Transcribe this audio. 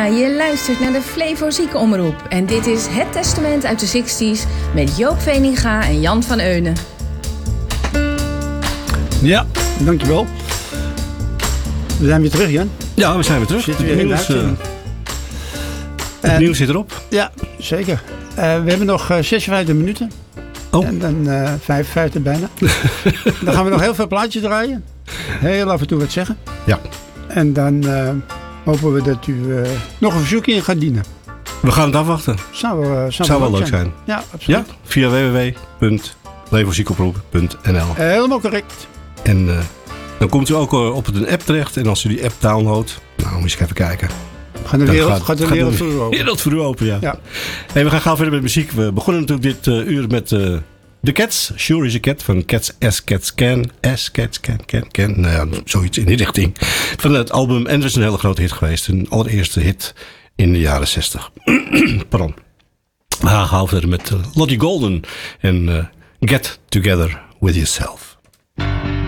Ja, je luistert naar de Flevo Ziekenomroep. En dit is Het Testament uit de 60s met Joop Veninga en Jan van Eunen. Ja, dankjewel. We zijn weer terug, Jan. Ja, we zijn weer terug. Zitten weer in de uitzending. Het nieuws zit erop. Ja, zeker. We hebben nog 56 minuten. Oh. En dan 55 bijna. Dan gaan we nog heel veel plaatjes draaien. Heel af en toe wat zeggen. Ja. En dan hopen we dat u nog een verzoekje in gaat dienen. We gaan het afwachten. Zou wel leuk zijn. Ja, absoluut. Ja, via www.levoziekoproep.nl. Helemaal correct. En dan komt u ook op een app terecht. En als u die app downloadt, nou moet je even kijken. Gaat de wereld voor u open. Wereld voor u open, ja. Ja. Hey, we gaan gauw verder met muziek. We begonnen natuurlijk dit uur met The Cats. Sure is a Cat van Cats as Cats Can. As Cats Can. Nou ja, zoiets in die richting. Van het album. En het is een hele grote hit geweest. Een allereerste hit in de jaren 60. Pardon. We gaan gauw verder met Lottie Golden. En Get Together With Yourself.